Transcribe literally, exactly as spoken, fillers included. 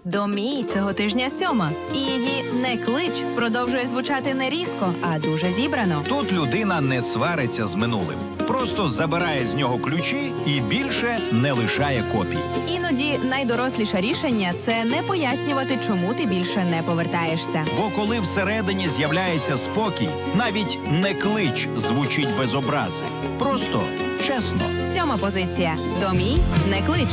До Мії цього тижня сьома. І її «не клич» продовжує звучати не різко, а дуже зібрано. Тут людина не свариться з минулим. Просто забирає з нього ключі і більше не лишає копій. Іноді найдоросліше рішення – це не пояснювати, чому ти більше не повертаєшся. Бо коли всередині з'являється спокій, навіть «не клич» звучить без образи. Просто чесно. Сьома позиція. До Мії «не клич».